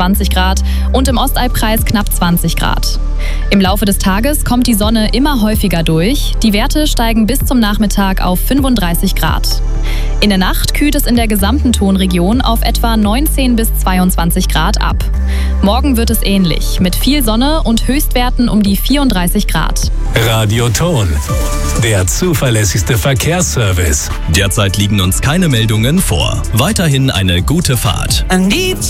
20 Grad und im Ostalbkreis knapp 20 Grad. Im Laufe des Tages kommt die Sonne immer häufiger durch. Die Werte steigen bis zum Nachmittag auf 35 Grad. In der Nacht kühlt es in der gesamten Tonregion auf etwa 19 bis 22 Grad ab. Morgen wird es ähnlich, mit viel Sonne und Höchstwerten um die 34 Grad. Radio Ton, der zuverlässigste Verkehrsservice. Derzeit liegen uns keine Meldungen vor. Weiterhin eine gute Fahrt.